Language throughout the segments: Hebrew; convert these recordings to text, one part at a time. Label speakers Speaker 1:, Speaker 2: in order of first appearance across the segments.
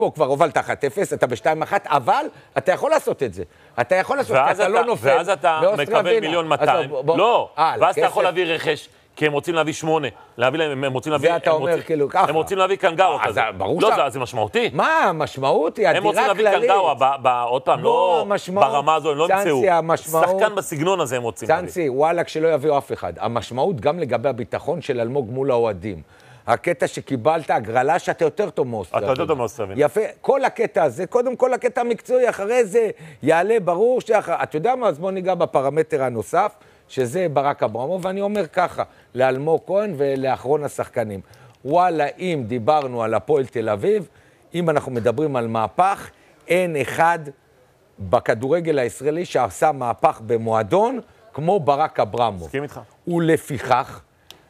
Speaker 1: פה כבר הובלת 1-0, אתה ב-2-1, אבל אתה יכול לעשות את זה. אתה יכול לעשות, כי אתה לא נופל.
Speaker 2: ואז אתה מקבל 1,200,000. לא, ואז אתה יכול להביא רכש, כי הם רוצים להביא 8. הם רוצים להביא...
Speaker 1: זה אתה אומר כאילו ככה.
Speaker 2: הם רוצים להביא קנגאו כזה.
Speaker 1: לא,
Speaker 2: זה משמעותי.
Speaker 1: מה המשמעות? היא
Speaker 2: הם רוצים להביא קנגאו, עוד פעם, לא ברמה הזו, הם לא ימצאו. שחקן בסגנון הזה הם רוצים להביא.
Speaker 1: צאנצי, וואלה, כשלא יביאו אף אחד. המשמעות גם לגבי הביטחון של אלמוג מול האוהדים. הקטע שקיבלת, הגרלה שאתה יותר טוב מאוסטרבין.
Speaker 2: אתה יותר טוב מאוסטרבין.
Speaker 1: יפה, כל הקטע הזה, קודם כל הקטע המקצועי, אחרי זה יעלה ברור אתה יודע מה, אז בוא ניגע בפרמטר הנוסף, שזה ברק אברמוב, ואני אומר ככה, לאלמוג כהן ולאחרון השחקנים. וואלה, אם דיברנו על הפועל תל אביב, אם אנחנו מדברים על מהפך, אין אחד בכדורגל הישראלי שעשה מהפך במועדון, כמו ברק אברמוב.
Speaker 2: מסכים איתך.
Speaker 1: ולפיכך,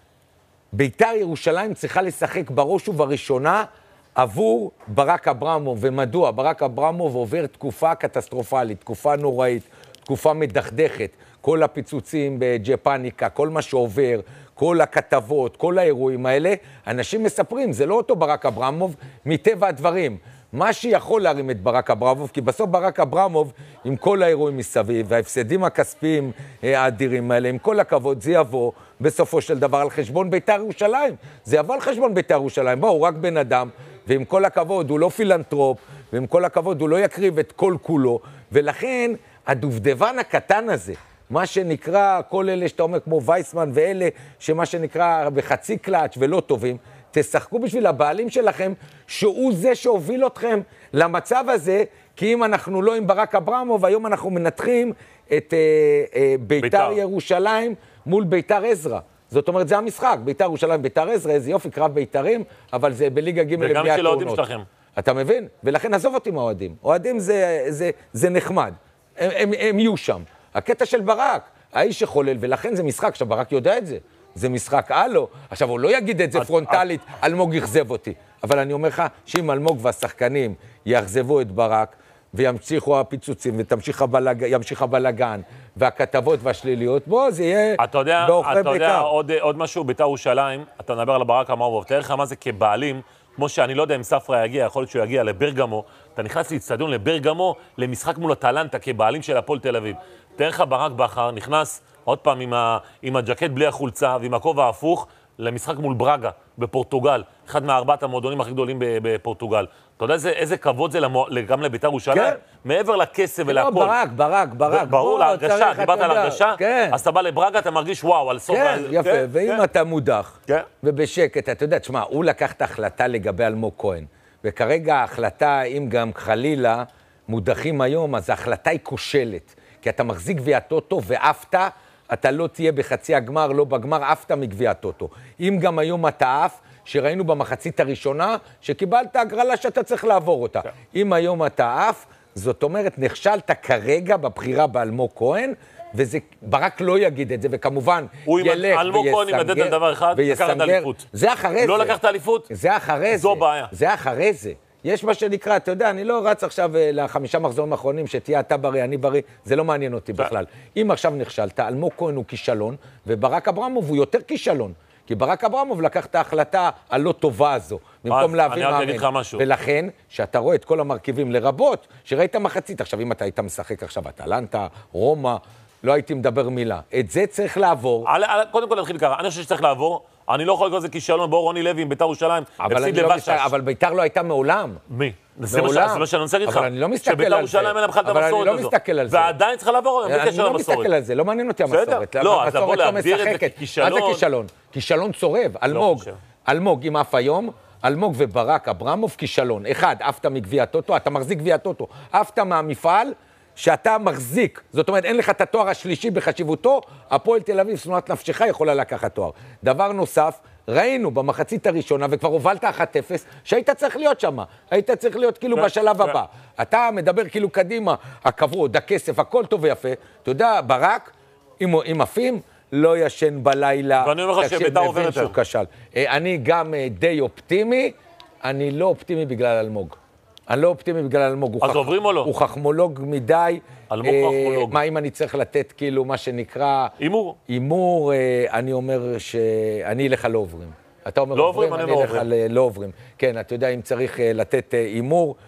Speaker 1: בית"ר ירושלים צריכה לשחק בראש ובראשונה עבור ברק אברמוב. ומדוע? ברק אברמוב עובר תקופה קטסטרופלית, תקופה נוראית, תקופה מדכדכת. כל הפיצוצים בג'פניקה, כל מה שעובר, כל הכתבות, כל האירועים האלה, אנשים מספרים, זה לא אותו ברק אברמוב, מטבע הדברים. מה שיכול להרים את ברק אברמוב, כי בסוף ברק אברמוב, עם כל האירועים מסביב, וההפסדים הכספיים האדירים האלה, עם כל הכבוד, זה יבוא בסופו של דבר על חשבון בית"ר ירושלים. זה יבוא על חשבון בית"ר ירושלים. הוא רק בן אדם, ועם כל הכבוד הוא לא פילנטרופ, ועם כל הכבוד הוא לא יקריב את כל כולו, ולכן הדובדבן הקטן הזה, מה שנקרא, כל אלה שאתה אומר כמו וייסמן ואלה, שמה שנקרא בחצי קלאץ' ולא טובים, תשחקו בשביל הבעלים שלכם, שהוא זה שהוביל אתכם למצב הזה, כי אם אנחנו לא עם ברק אברמוב, היום אנחנו מנתחים את בית"ר ירושלים מול בית"ר עזרא. זאת אומרת, זה המשחק, בית"ר ירושלים, בית"ר עזרא, איזה יופי, קרב בית"רים, אבל זה בליגה ג' לבני התאונות.
Speaker 2: וגם של האוהדים שלכם.
Speaker 1: אתה מבין? ולכן עזוב אותי מהאוהדים. אוהדים זה נחמד. הם יהיו שם. הקטע של ברק, האיש שחולל, ולכן זה משחק, עכשיו ברק יודע את זה. זה משחק הלו. עכשיו, הוא לא יגיד את זה פרונטלית, אלמוג יחזב אותי. אבל אני אומר לך, שאם אלמוג והשחקנים יחזבו את ברק, וימשיכו הפיצוצים, וימשיך הבלגן, והכתבות והשליליות, בוא, זה יהיה באוכלי בית"ר.
Speaker 2: אתה יודע, עוד משהו, בית"ר ירושלים, אתה מדבר על ברק אברמוב, תאר לך מה זה כבעלים, כמו שאני לא יודע אם ספרא יגיע, יכול להיות שהוא יגיע לברגמו, אתה נכנס לאצטדיון לברגמו, למשחק מול הטלנטה כבעלים של הפועל תל אביב. תאר לך ברק בכר נכנס עוד פעם עם הג'קט בלי החולצה ועם הכובע ההפוך למשחק מול ברגה בפורטוגל, אחד מהארבעת המועדונים הכי גדולים בפורטוגל. אתה יודע איזה כבוד זה גם לבית"ר ירושלים?
Speaker 1: כן.
Speaker 2: מעבר לכסף ולהכל.
Speaker 1: לא, ברק.
Speaker 2: ברור, להרגשה, דיברת על הרגשה, אז אתה בא לברגה, אתה מרגיש וואו, על סוף...
Speaker 1: כן, יפה, ואם אתה מודח, ובשקט, אתה יודע, תשמע, הוא לקח את ההחלטה לגבי אלמוג כהן, וכרגע ההחלטה, אם גם חלילה מודחים היום, אז ההחלטה היא כושלת, כי אתה מחזיק גביע טוטו ועפת, אתה לא תהיה בחצי הגמר, לא בגמר, עפת מגביע טוטו. אם גם היום אתה עף, שראינו במחצית הראשונה, שקיבלת הגרלה שאתה צריך לעבור אותה. אם היום אתה עף, זאת אומרת, נכשלת כרגע בבחירה באלמוג כהן, וזה, ברק לא יגיד את זה, וכמובן ילך
Speaker 2: אלמוג כהן ימדד על דבר אחד, לקחת אליפות.
Speaker 1: זה אחרי זה.
Speaker 2: לא לקחת אליפות?
Speaker 1: זה אחרי זה.
Speaker 2: זו בעיה.
Speaker 1: זה אחרי זה. יש מה שנקרא, אתה יודע, אני לא רץ עכשיו ל5 מחזורים האחרונים, שתהיה אתה בריא, אני בריא, זה לא מעניין אותי בכלל. אם עכשיו נכשלת, אלמוג כהן הוא כישלון, וברק אברמוב הוא יותר כישלון. כי ברק אברמוב לקח את ההחלטה הלא טובה הזו, במקום להביא מאמן. ולכן, שאתה רואה את כל המרכיבים לרבות, שראית מחצית, עכשיו אם אתה היית משחק עכשיו, אטלנטה, רומא, לא הייתי מדבר מילה. את זה צריך לעבור.
Speaker 2: קודם כל נתחיל ככה, אני חושב שצריך לעבור, אני לא יכול לקרוא לזה כישלון, בואו רוני לוי עם בית"ר ירושלים, הפסיד לבשש.
Speaker 1: אבל בית"ר לא הייתה מעולם.
Speaker 2: מי? זה מה שאני רוצה להגיד לך.
Speaker 1: אבל אני לא מסתכל על זה.
Speaker 2: שבית"ר ירושלים אין בכלל את המסורת הזו.
Speaker 1: אני לא מסתכל על זה.
Speaker 2: ועדיין צריכה לעבור,
Speaker 1: אני לא מסתכל על זה, לא מעניין אותי המסורת.
Speaker 2: לא, אז לבוא להגדיר את זה ככישלון.
Speaker 1: מה זה כישלון? כישלון צורב. אלמוג עם אף היום, אלמוג וברק אברמוב כישלון. אחד, עפת מגביע טוטו, אתה מחזיק גביע טוטו, עפת מהמפעל שאתה מחזיק, זאת אומרת, אין לך את התואר השלישי בחשיבותו, הפועל תל אביב, שנאת נפשך, יכולה לקחת תואר. דבר נוסף, ראינו במחצית הראשונה, וכבר הובלת 1-0, שהיית צריך להיות שם, היית צריך להיות כאילו בשלב הבא. אתה מדבר כאילו קדימה, הכבוד, הכסף, הכל טוב ויפה. אתה יודע, ברק, עם עפים, לא ישן בלילה.
Speaker 2: ואני אומר לך שבית"ר עובר יותר.
Speaker 1: אני גם די אופטימי, אני לא אופטימי בגלל אלמוג. אני לא אופטימי בגלל אלמוג.
Speaker 2: אז עוברים או לא?
Speaker 1: הוא חכמולוג מדי.
Speaker 2: אלמוג חכמולוג.
Speaker 1: מה אם אני צריך לתת כאילו מה שנקרא...
Speaker 2: אימור.
Speaker 1: אימור, אני אומר שאני אלך לא עוברים. אתה אומר
Speaker 2: לא עוברים, אני
Speaker 1: אלך לא עוברים. כן, אתה יודע אם צריך לתת אימור,